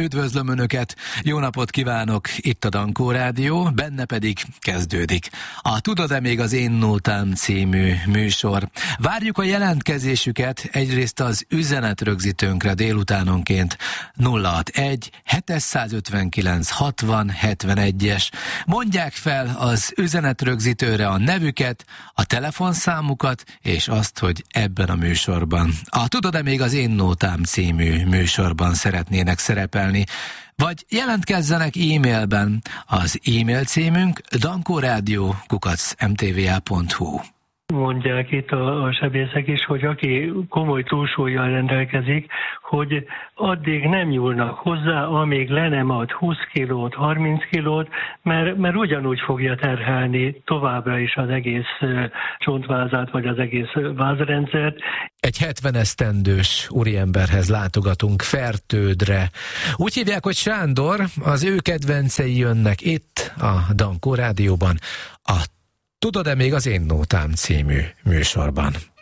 Üdvözlöm Önöket, jó napot kívánok, itt a Dankó Rádió, benne pedig kezdődik a Tudod-e még az én nótám című műsor. Várjuk a jelentkezésüket egyrészt az üzenetrögzítőnkre délutánonként 061 759 60 71-es. Mondják fel az üzenetrögzítőre a nevüket, a telefonszámukat és azt, hogy ebben a műsorban, a Tudod-e még az én nótám című műsorban szeretnének szerepelni, vagy jelentkezzenek e-mailben. Az e-mail címünk dankoradio@mtva.hu. Mondják itt a sebészek is, hogy aki komoly túlsúllyal rendelkezik, hogy addig nem nyúlnak hozzá, amíg le nem ad 20 kilót, 30 kilót, mert ugyanúgy fogja terhelni továbbra is az egész csontvázát, vagy az egész vázrendszert. Egy 70 esztendős úriemberhez látogatunk Fertődre. Úgy hívják, hogy Sándor, az ő kedvencei jönnek itt a Dankó Rádióban, a Tudod-e még az én nótám című műsorban.